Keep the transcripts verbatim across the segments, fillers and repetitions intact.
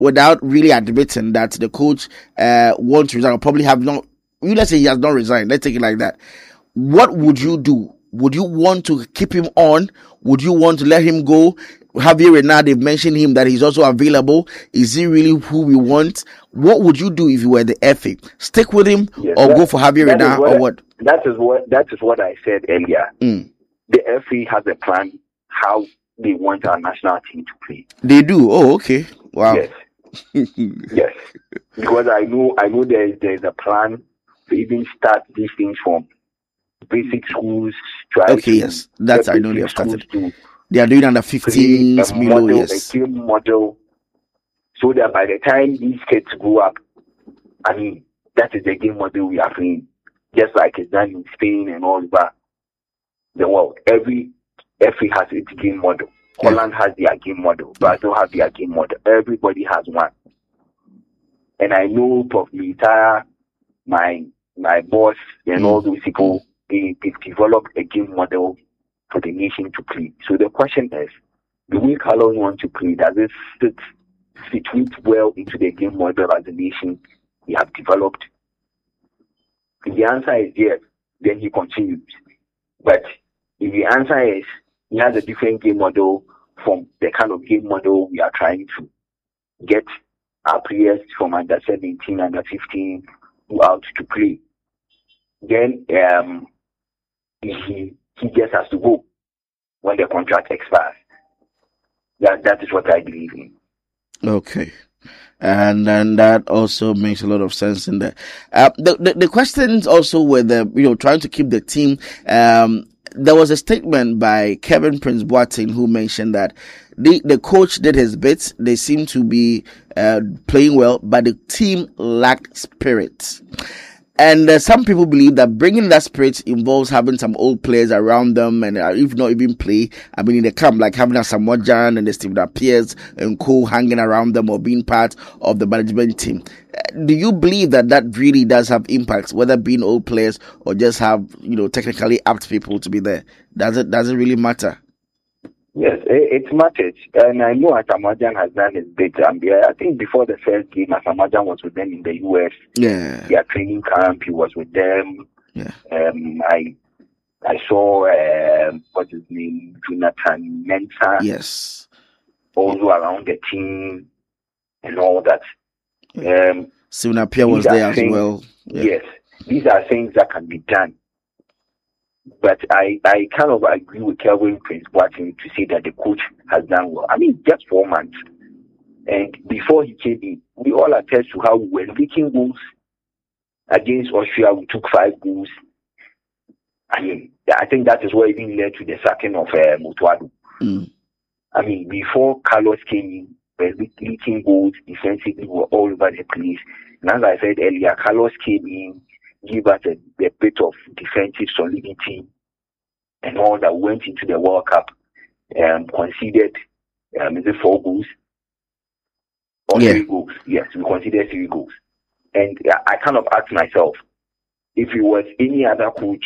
without really admitting that the coach uh, wants to resign, or probably have not, let's say he has not resigned, let's take it like that. What would you do? Would you want to keep him on? Would you want to let him go? Javier Renard, they've mentioned him that he's also available. Is he really who we want? What would you do if you were the F A? Stick with him yes, or that, go for Javier Renard or what? That is what that is what I said earlier. Mm. The F A has a plan how they want our national team to play. They do? Oh, okay. Wow. Yes. Yes. Because I know I know there is there is a plan to even start these things from basic schools. Try okay, yes. That's I know they have started. They are doing under fifteens, Milo, model, yes. A game model, so that by the time these kids grow up, I mean, that is the game model we are playing. Just like it's done in Spain and all over the world. Every F A has its game model. Yeah. Holland has their game model. Brazil has their game model. Everybody has one. And I know Prof Militara, my my boss, and mm. all those people, they, they've developed a game model for the nation to play. So the question is, the way Carlos wants to play, does it fit, fit well into the game model as a nation we have developed? If the answer is yes, then he continues. But if the answer is he has a different game model from the kind of game model we are trying to get our players from under seventeen, under fifteen out to play, then um, he he just has to go when the contract expires. That that is what I believe in. Okay. And then that also makes a lot of sense in there. Uh, the, the the questions also were the you know trying to keep the team. Um, there was a statement by Kevin Prince Boateng who mentioned that the the coach did his bit. They seem to be uh, playing well, but the team lacked spirit. And uh, some people believe that bringing that spirit involves having some old players around them, and uh, if not even play, I mean, in the camp, like having a Samoa Jan and the Steven Pierce and co hanging around them or being part of the management team. Uh, do you believe that that really does have impacts, whether being old players or just have, you know, technically apt people to be there? Does it, does it really matter? Yes, it, it matters. And I know Asamajan has done his bit. And I think before the first game, Asamajan was with them in the U S. Yeah. Their training camp, he was with them. Yeah. Um, I I saw, uh, what's his name, Jonathan Mensah. Yes. Also around the team and all that. Yeah. Um, Steven Pierre was there as things, well. Yeah. Yes. These are things that can be done. But I, I kind of agree with Kelvin Prince Boateng to say that the coach has done well. I mean, just four months. And before he came in, we all attest to how we were leaking goals. Against Austria, we took five goals. I mean, I think that is what even led to the sacking of uh, Mutuadu. Mm. I mean, before Carlos came in, we were leaking goals. Defensively, we were all over the place. And as I said earlier, Carlos came in, give us a, a bit of defensive solidity and all that. Went into the World Cup and um, conceded um, is it four goals or yeah. three goals? Yes, we conceded three goals. And I kind of asked myself, if it was any other coach,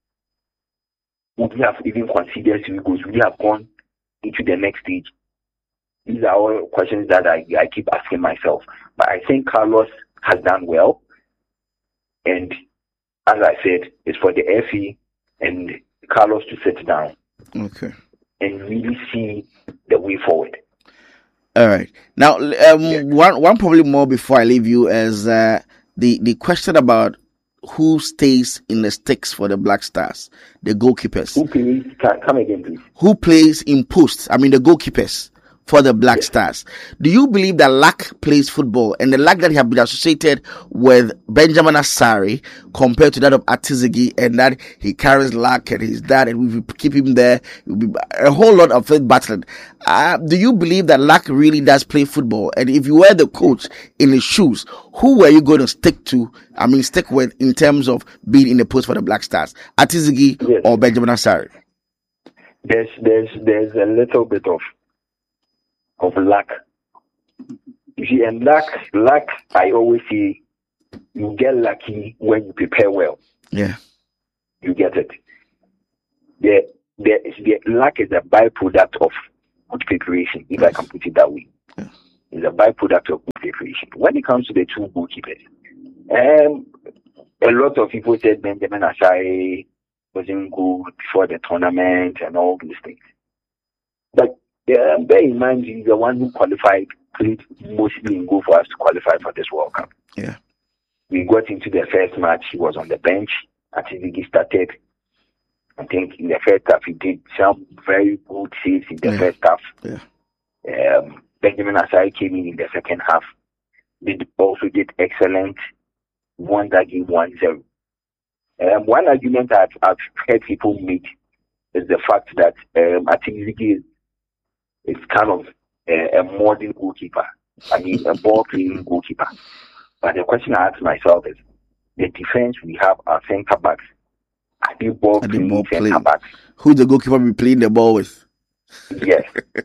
would we have even considered three goals? Would we have gone into the next stage? These are all questions that I, I keep asking myself. But I think Carlos has done well. And as I said, it's for the F A and Carlos to sit down. Okay. And really see the way forward. All right. Now, um, yeah. one one probably more before I leave you is uh, the the question about who stays in the sticks for the Black Stars, the goalkeepers. Who plays? Come again, please. Who plays in posts? I mean, the goalkeepers for the Black yes. Stars. Do you believe that Lack plays football, and the Lack that he has been associated with Benjamin Asari compared to that of Atizigi, and that he carries Lack and his dad, and we keep him there, it will be a whole lot of it battling. Uh, do you believe that Lack really does play football? And if you were the coach in his shoes, who were you going to stick to, I mean, stick with in terms of being in the post for the Black Stars? Atizigi yes. or Benjamin Asari? There's, there's, there's a little bit of of luck. You see, and luck, luck, I always say, you get lucky when you prepare well. Yeah. You get it. The, the, the luck is a byproduct of good preparation, if yeah. I can put it that way. Yeah. It's a byproduct of good preparation. When it comes to the two goalkeepers, um, a lot of people said Benjamin Asare wasn't good before the tournament and all these things. But uh, bear in mind, he's the one who qualified, played mostly in goal for us to qualify for this World Cup. Yeah. We got into the first match, he was on the bench. Atizigi started. I think in the first half, he did some very good saves in the yeah. first half. Yeah. Um, Benjamin Asare came in in the second half. They also did excellent. Won that game one zero. Um, one argument I've, I've heard people make is the fact that um, Atizigi is, is kind of a, a modern goalkeeper. I mean, a ball-playing goalkeeper. But the question I ask myself is, the defense we have are centre backs. Are they ball-playing ball centre backs? Who the goalkeeper be playing the ball with? Yes.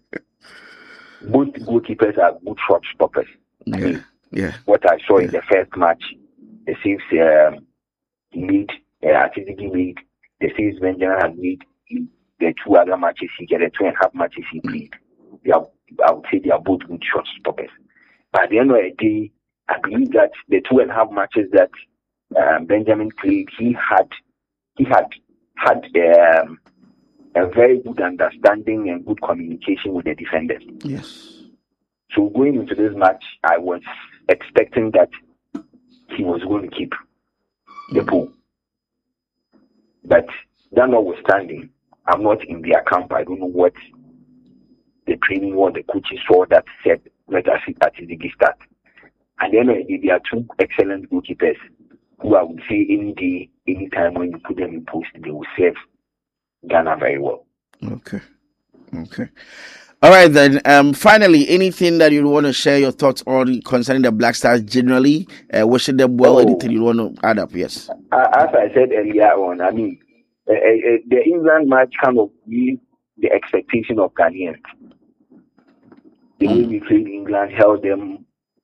Both goalkeepers are good shot stoppers. Yeah, I mean, yeah. What I saw yeah. in the first match, the saves um, he made, uh, Atizigi made, the saves Benjamin had made, the two other matches he get, the two and a half matches he played. They are, I would say they are both good shot stoppers. But at the end of the day, I believe that the two and a half matches that um, Benjamin played, he had he had had um, a very good understanding and good communication with the defenders. Yes. So going into this match, I was expecting that he was going to keep the pool. But that notwithstanding, I'm not in their camp. I don't know what the training or the coaches saw that said, let us see Atizigi start. And then uh, there are two excellent goalkeepers who I would say any day, any time when you put them in post, they will serve Ghana very well. Okay. Okay. All right, then. Um, finally, anything that you want to share your thoughts on concerning the Black Stars generally? Uh, wishing them well. Oh, anything you want to add up? Yes. As I said earlier on, I mean, uh, uh, the England match kind of really the expectation of Ghanaians. The mm. way we played England held them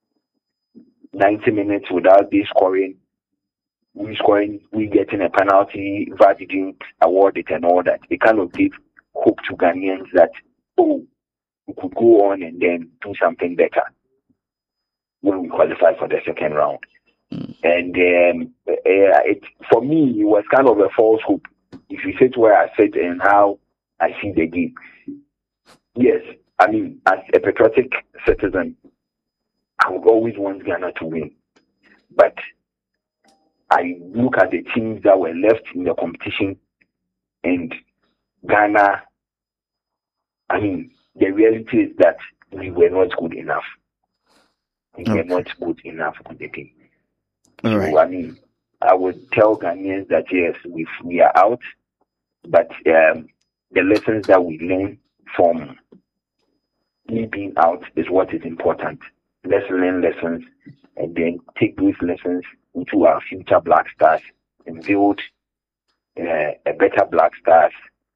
ninety minutes without they scoring. We scoring, we getting a penalty, V A R didn't award it and all that. It kind of gave hope to Ghanaians that, oh, we could go on and then do something better when we qualify for the second round. Mm. And um, uh, it, for me, it was kind of a false hope. If you sit where I sit and how I see the game. Yes, I mean, as a patriotic citizen, I would always want Ghana to win. But I look at the teams that were left in the competition and Ghana, I mean, the reality is that we were not good enough. We okay. were not good enough on the team. All so, right. I mean, I would tell Ghanaians that yes, we, we are out, but um, the lessons that we learn from me being out is what is important. Let's learn lessons and then take those lessons into our future Black Stars and build uh, a better Black Stars,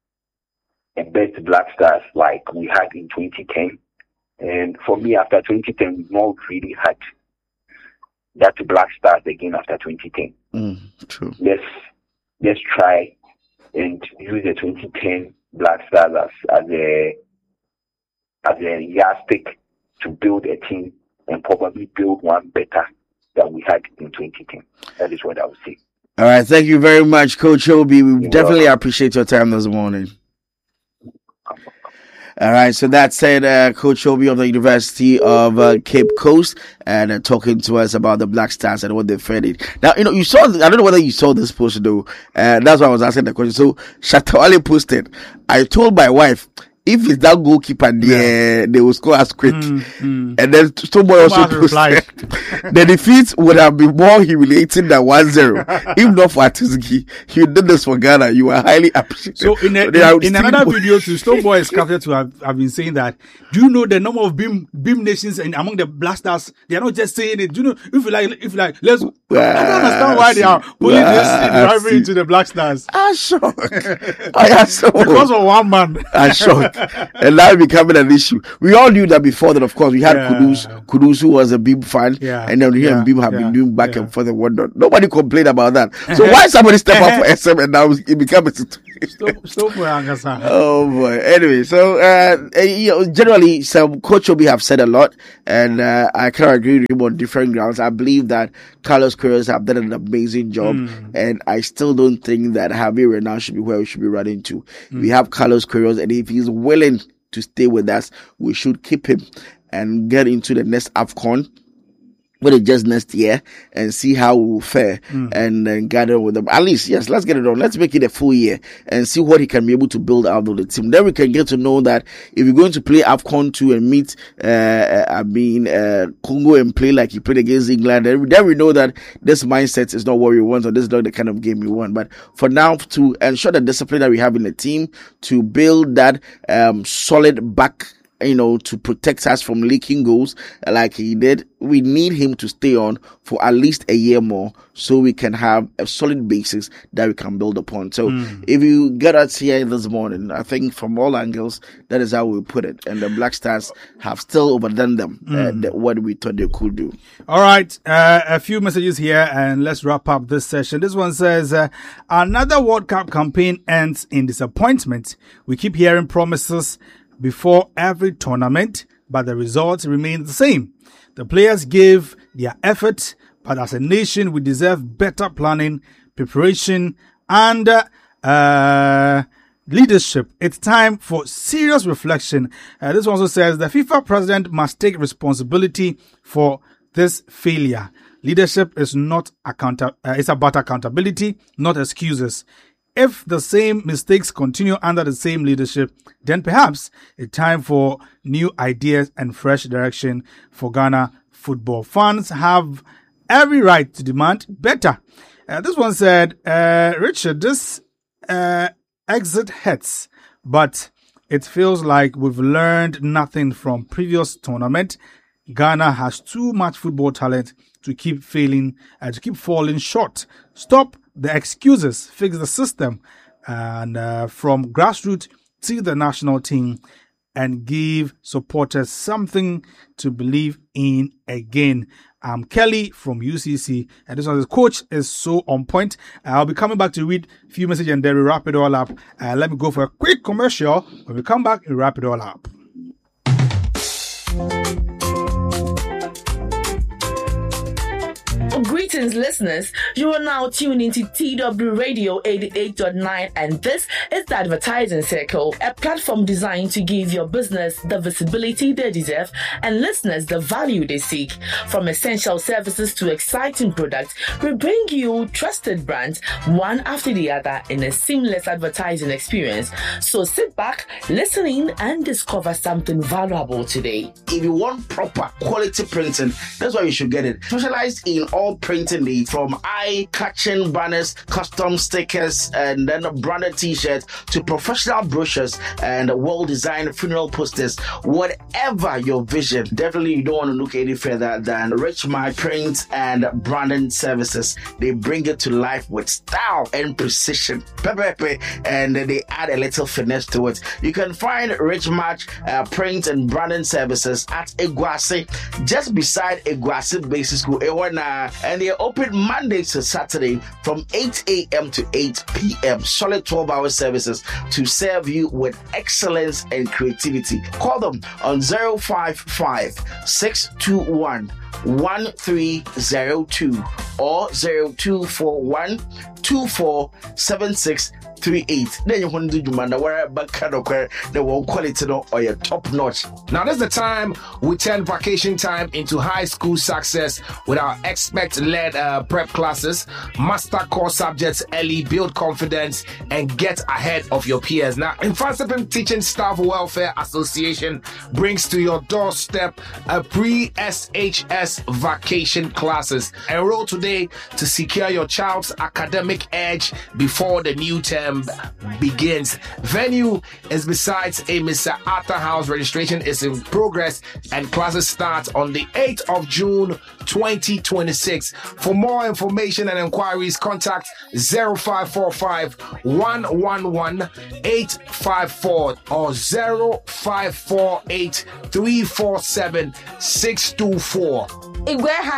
a best Black Stars like we had in twenty ten. And for me, after twenty ten, we've not really had that Black Stars again after twenty ten. Mm, true. Let's let's try and use the twenty ten Black Stars as, as a as a yardstick to build a team and probably build one better than we had in twenty ten. That is what I would say. All right. Thank you very much, Coach Obi. We You're definitely welcome. appreciate your time this morning. All right. So that said, uh, Coach Obi of the University of uh, Cape Coast and uh, talking to us about the Black Stars and what they fed it. Now, you know, you saw, I don't know whether you saw this post though. Uh, that's why I was asking the question. So Shatawale posted, I told my wife, if it's that goalkeeper there, yeah. they will score as quick. Mm, mm. And then somebody also posted, the defeat would have been more humiliating than one zero. If not for Atizigi, you did this for Ghana. You are highly appreciated. So in, a, in, in another video, too, Stonebwoy is captured to have, have been saying that, do you know the number of beam beam nations and among the Black Stars? They are not just saying it. Do you know, if you like, if you like, let's, well, I don't understand why they are putting well, this rivalry into the Black Stars. I'm shocked. I am so Because of one man. I'm shocked. And now becoming an issue. We all knew that before that, of course. We had yeah. Kudus, Kudus who was a Beam fan, yeah. and then here yeah. and Beam have yeah. been doing back yeah. and forth and whatnot. Nobody complained about that. So why somebody step up for S M and now it became a situation? Stop, stop, Angasa. Oh boy. Anyway, so uh, you know, generally, some Coach Obi have said a lot, and uh, I kind of agree with him on different grounds. I believe that Carlos Queiroz have done an amazing job, mm. and I still don't think that Javier Renal should be where we should be running to. Mm. We have Carlos Queiroz, and if he's willing to stay with us, we should keep him and get into the next AFCON. With it just next year and see how we will fare mm. and then gather with them. At least, yes, let's get it on. Let's make it a full year and see what he can be able to build out of the team. Then we can get to know that if you're going to play AFCON two and meet, uh, I mean, uh, Congo and play like he played against England, then, then we know that this mindset is not what we want or this is not the kind of game we want. But for now, to ensure the discipline that we have in the team, to build that, um, solid back, you know, to protect us from leaking goals like he did, we need him to stay on for at least a year more so we can have a solid basis that we can build upon. So mm. if you get us here this morning, I think from all angles, that is how we put it. And the Black Stars have still overdone them, mm. uh, the, what we thought they could do. All right. Uh, a few messages here and let's wrap up this session. This one says, uh, another World Cup campaign ends in disappointment. We keep hearing promises before every tournament, but the results remain the same. The players give their effort, but as a nation, we deserve better planning, preparation, and uh, uh, leadership. It's time for serious reflection. Uh, this also says the FIFA president must take responsibility for this failure. Leadership is not account- uh, it's about accountability, not excuses. If the same mistakes continue under the same leadership, then perhaps it's time for new ideas and fresh direction for Ghana football. Fans have every right to demand better. Uh, this one said, uh, Richard, this uh, exit hurts, but it feels like we've learned nothing from previous tournament. Ghana has too much football talent to keep failing and uh, to keep falling short. Stop the excuses, fix the system, and uh, from grassroots to the national team, and give supporters something to believe in again. I'm Kelly from U C C, and this one, the coach is so on point. Uh, I'll be coming back to read a few messages and then we wrap it all up. Uh, let me go for a quick commercial. When we come back, we wrap it all up. Greetings, listeners. You are now tuned into T W Radio eighty-eight point nine, and this is the Advertising Circle, a platform designed to give your business the visibility they deserve and listeners the value they seek. From essential services to exciting products, we bring you trusted brands, one after the other, in a seamless advertising experience. So sit back, listen in, and discover something valuable today. If you want proper quality printing, that's why you should get it. Specialized in all printing needs, from eye-catching banners, custom stickers, and then branded t-shirts to professional brochures and well-designed funeral posters. Whatever your vision, definitely you don't want to look any further than Richmark Print and Branding Services. They bring it to life with style and precision, and they add a little finesse to it. You can find Richmark uh, Print and Branding Services at Eguasi, just beside Eguasi Basic School, and they're open Monday to Saturday from eight a.m. to eight p.m. Solid twelve-hour services to serve you with excellence and creativity. Call them on zero five five, six two one, one three zero two or zero two four one, two four seven six three eight. Then you want to do Jumanda where back kind of where the one quality no or your top notch. Now this is the time we turn vacation time into high school success with our expert-led uh, prep classes, master core subjects early, build confidence, and get ahead of your peers. Now, Infansipim Teaching Staff Welfare Association brings to your doorstep a pre-S H S vacation classes. Enroll today to secure your child's academic edge before the new term begins. Venue is besides a Mister Arthur House. Registration is in progress and classes start on the eighth of June twenty twenty-six. For more information and inquiries, contact zero five four five, one one one, eight five four or zero five four eight, three four seven, six two four. Igweha,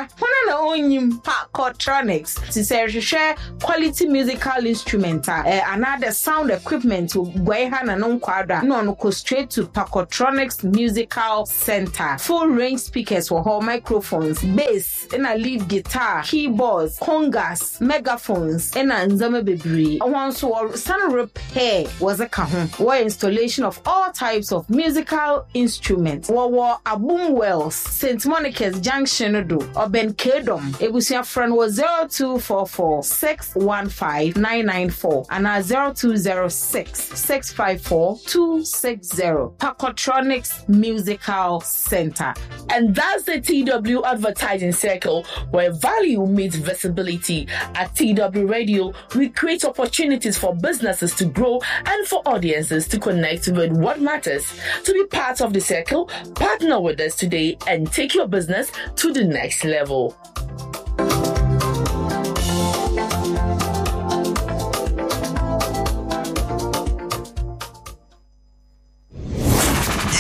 na onyim Parkotronics. To say share quality musical instrument uh, another sound equipment to Guayha na non quadra. No no go straight to Parkotronics Musical Center. Full range speakers for whole microphones, bass, and a lead guitar, keyboards, congas, megaphones, and a nzame bebre. Once or sound repair was a kahun. Or installation of all types of musical instruments. War a boom wells, Saint Monica's Junction do or Ben Kedom. Ebusia friend was zero two four four six one five nine nine four and a zero two zero six six five four two six zero. Parkotronics Musical Center. And that's the T W Advertising Circle, where value meets visibility. At T W Radio, we create opportunities for businesses to grow and for audiences to connect with what matters. To be part of the circle, partner with us today and take your business to the next level.